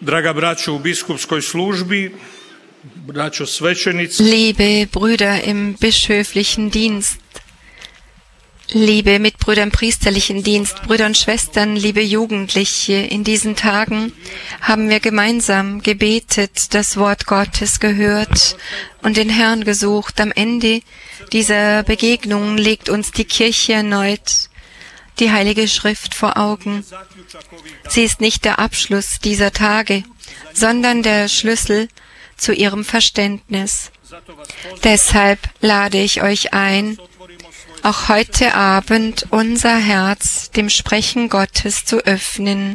Draga braćo u biskupskoj službi, braćo svećenici. Liebe Brüder im bischöflichen Dienst, liebe Mitbrüder im priesterlichen Dienst, Brüder und Schwestern, liebe Jugendliche, in diesen Tagen haben wir gemeinsam gebetet, das Wort Gottes gehört und den Herrn gesucht. Am Ende dieser Begegnung legt uns die Kirche erneut die Heilige Schrift vor Augen. Sie ist nicht der Abschluss dieser Tage, sondern der Schlüssel zu ihrem Verständnis. Deshalb lade ich euch ein, auch heute Abend unser Herz dem Sprechen Gottes zu öffnen.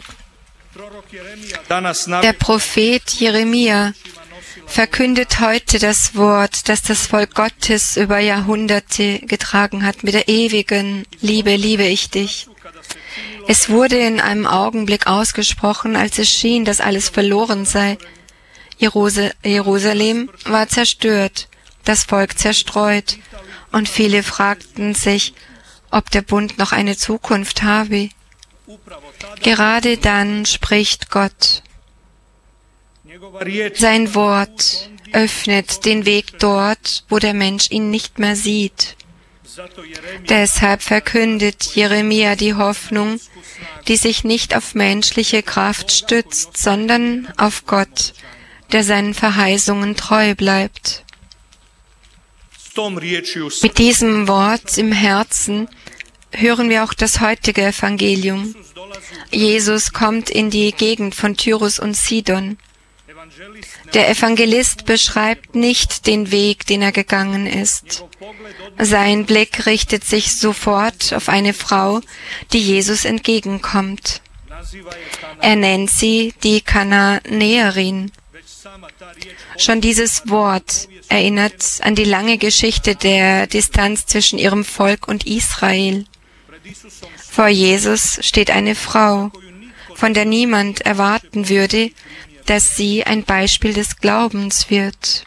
Der Prophet Jeremia verkündet heute das Wort, das das Volk Gottes über Jahrhunderte getragen hat. Mit der ewigen Liebe liebe ich dich. Es wurde in einem Augenblick ausgesprochen, als es schien, dass alles verloren sei. Jerusalem war zerstört, das Volk zerstreut, und viele fragten sich, ob der Bund noch eine Zukunft habe. Gerade dann spricht Gott. Sein Wort öffnet den Weg dort, wo der Mensch ihn nicht mehr sieht. Deshalb verkündet Jeremia die Hoffnung, die sich nicht auf menschliche Kraft stützt, sondern auf Gott, der seinen Verheißungen treu bleibt. Mit diesem Wort im Herzen hören wir auch das heutige Evangelium. Jesus kommt in die Gegend von Tyrus und Sidon. Der Evangelist beschreibt nicht den Weg, den er gegangen ist. Sein Blick richtet sich sofort auf eine Frau, die Jesus entgegenkommt. Er nennt sie die Kananäerin. Schon dieses Wort erinnert an die lange Geschichte der Distanz zwischen ihrem Volk und Israel. Vor Jesus steht eine Frau, von der niemand erwarten würde, dass sie ein Beispiel des Glaubens wird.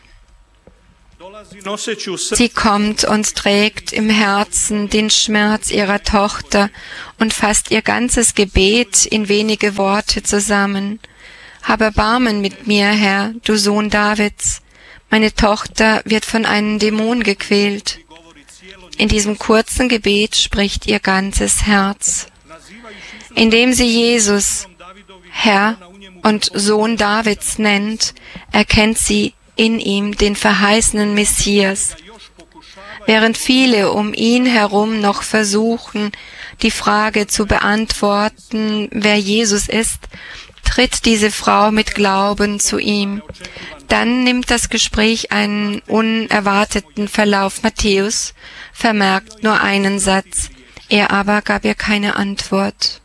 Sie kommt und trägt im Herzen den Schmerz ihrer Tochter und fasst ihr ganzes Gebet in wenige Worte zusammen. Hab Erbarmen mit mir, Herr, du Sohn Davids. Meine Tochter wird von einem Dämon gequält. In diesem kurzen Gebet spricht ihr ganzes Herz. Indem sie Jesus Herr und Sohn Davids nennt, erkennt sie in ihm den verheißenen Messias. Während viele um ihn herum noch versuchen, die Frage zu beantworten, wer Jesus ist, tritt diese Frau mit Glauben zu ihm. Dann nimmt das Gespräch einen unerwarteten Verlauf. Matthäus vermerkt nur einen Satz, er aber gab ihr keine Antwort.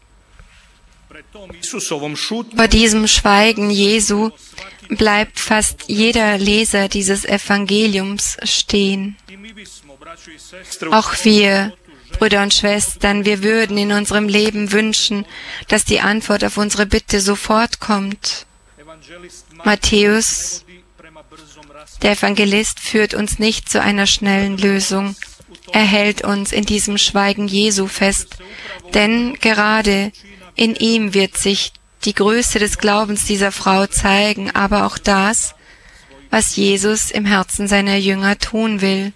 Vor diesem Schweigen Jesu bleibt fast jeder Leser dieses Evangeliums stehen. Auch wir, Brüder und Schwestern, wir würden in unserem Leben wünschen, dass die Antwort auf unsere Bitte sofort kommt. Matthäus, der Evangelist, führt uns nicht zu einer schnellen Lösung. Er hält uns in diesem Schweigen Jesu fest, denn gerade in ihm wird sich die Größe des Glaubens dieser Frau zeigen, aber auch das, was Jesus im Herzen seiner Jünger tun will.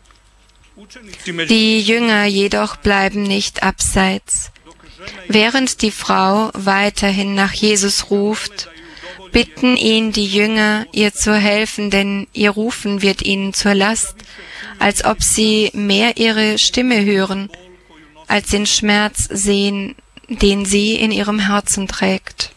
Die Jünger jedoch bleiben nicht abseits. Während die Frau weiterhin nach Jesus ruft, bitten ihn die Jünger, ihr zu helfen, denn ihr Rufen wird ihnen zur Last, als ob sie mehr ihre Stimme hören, als den Schmerz sehen, den sie in ihrem Herzen trägt.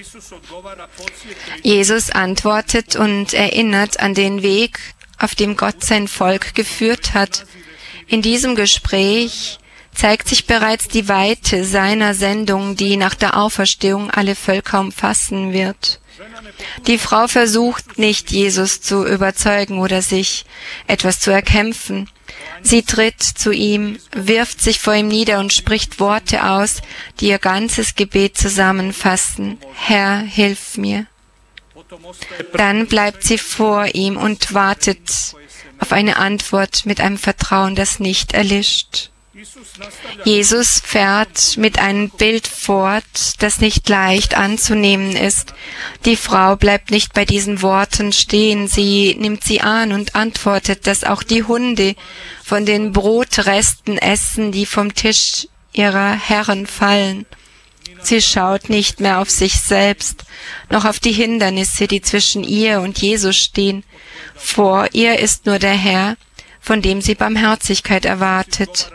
Jesus antwortet und erinnert an den Weg, auf dem Gott sein Volk geführt hat. In diesem Gespräch zeigt sich bereits die Weite seiner Sendung, die nach der Auferstehung alle Völker umfassen wird. Die Frau versucht nicht, Jesus zu überzeugen oder sich etwas zu erkämpfen. Sie tritt zu ihm, wirft sich vor ihm nieder und spricht Worte aus, die ihr ganzes Gebet zusammenfassen. Herr, hilf mir. Dann bleibt sie vor ihm und wartet auf eine Antwort mit einem Vertrauen, das nicht erlischt. Jesus fährt mit einem Bild fort, das nicht leicht anzunehmen ist. Die Frau bleibt nicht bei diesen Worten stehen, sie nimmt sie an und antwortet, dass auch die Hunde von den Brotresten essen, die vom Tisch ihrer Herren fallen. Sie schaut nicht mehr auf sich selbst, noch auf die Hindernisse, die zwischen ihr und Jesus stehen. Vor ihr ist nur der Herr, von dem sie Barmherzigkeit erwartet.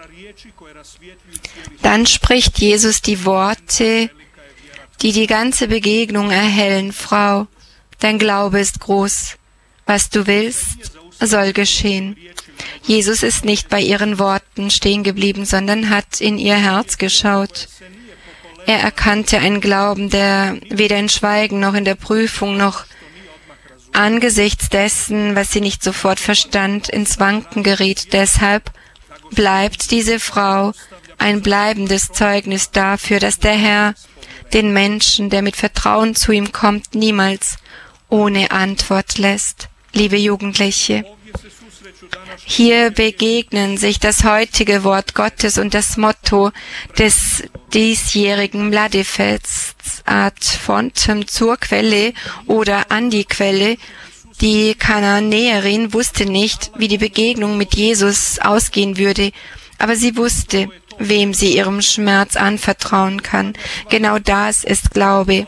Dann spricht Jesus die Worte, die die ganze Begegnung erhellen. Frau, dein Glaube ist groß. Was du willst, soll geschehen. Jesus ist nicht bei ihren Worten stehen geblieben, sondern hat in ihr Herz geschaut. Er erkannte einen Glauben, der weder in Schweigen noch in der Prüfung noch angesichts dessen, was sie nicht sofort verstand, ins Wanken geriet. Deshalb bleibt diese Frau ein bleibendes Zeugnis dafür, dass der Herr den Menschen, der mit Vertrauen zu ihm kommt, niemals ohne Antwort lässt. Liebe Jugendliche, hier begegnen sich das heutige Wort Gottes und das Motto des diesjährigen Mladefests ad fontem, zur Quelle oder an die Quelle. Die Kananäerin wusste nicht, wie die Begegnung mit Jesus ausgehen würde, aber sie wusste, wem sie ihrem Schmerz anvertrauen kann. Genau das ist Glaube.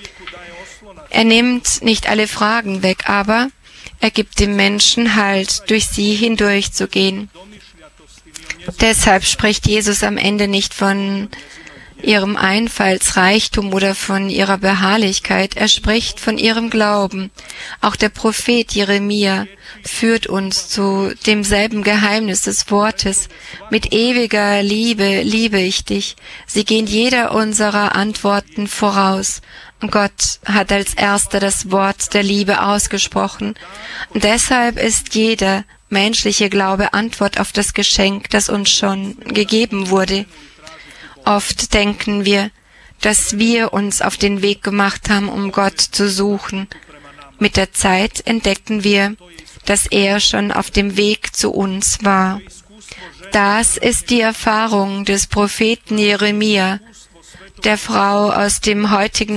Er nimmt nicht alle Fragen weg, aber er gibt dem Menschen Halt, durch sie hindurchzugehen. Deshalb spricht Jesus am Ende nicht von ihrem Einfallsreichtum oder von ihrer Beharrlichkeit. Er spricht von ihrem Glauben. Auch der Prophet Jeremia führt uns zu demselben Geheimnis des Wortes. Mit ewiger Liebe liebe ich dich. Sie gehen jeder unserer Antworten voraus. Gott hat als Erster das Wort der Liebe ausgesprochen. Und deshalb ist jeder menschliche Glaube Antwort auf das Geschenk, das uns schon gegeben wurde. Oft denken wir, dass wir uns auf den Weg gemacht haben, um Gott zu suchen. Mit der Zeit entdeckten wir, dass er schon auf dem Weg zu uns war. Das ist die Erfahrung des Propheten Jeremia, der Frau aus dem heutigen